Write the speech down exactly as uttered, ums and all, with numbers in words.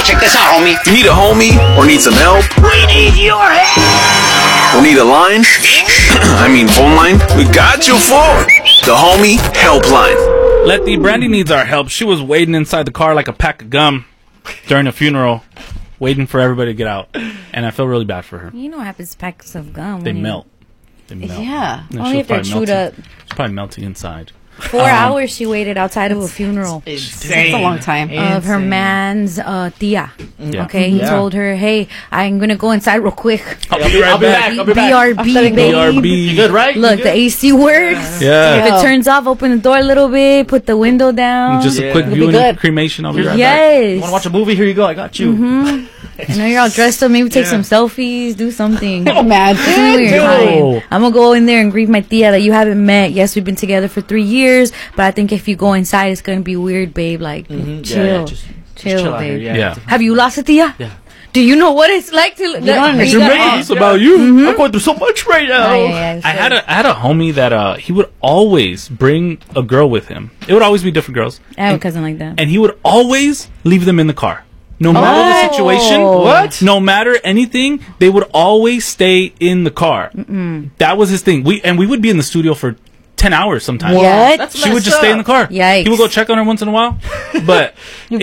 check this out, homie. You need a homie or need some help? We need your help. Or need a line? I mean phone line? We got you for the Homie Helpline. Letty, Brandy needs our help. She was waiting inside the car like a pack of gum during a funeral, waiting for everybody to get out. And I feel really bad for her. You know what happens to packs of gum? They when you- melt. They melt. Yeah. And Only she if they're was chewed probably up. melting- She's probably melting inside. Four Um, hours she waited outside of a funeral That's a long time. of her man's uh, tia. Yeah. Okay, he Yeah. told her, "Hey, I'm gonna go inside real quick. I'll I'll be be, right I'll be back. back. I'll be back. B R B, babe. B R B. You good, right? Look, You the good? A C works. Yeah. If it turns off, open the door a little bit, put the window down. Just a Yeah. quick It'll be viewing of good. cremation. I'll be right back. yes. You want to watch a movie? Here you go. I got you. Mm-hmm. I know you're all dressed up. Maybe take Yeah. some selfies, do something. Imagine. Weird. Dude. Fine. I'm gonna go in there and greet my tia that you haven't met. Yes, we've been together for three years, but I think if you go inside, it's gonna be weird, babe. Like, Mhm. chill, Yeah, yeah, just, just chill, chill out babe. here. Yeah. Yeah. Have you lost a tia? Yeah. Do you know what it's like to? You don't It's understand. amazing. It's about you. I'm going through so much right now. Oh, yeah, yeah, I sure. had a I had a homie that uh he would always bring a girl with him. It would always be different girls, I have a cousin like that. and he would always leave them in the car, no matter Oh. the situation. What? No matter anything, they would always stay in the car. Mm-mm. That was his thing. We and we would be in the studio for ten hours sometimes. What? That's She would messed just stay in the up. car. Yikes. He would go check on her once in a while, but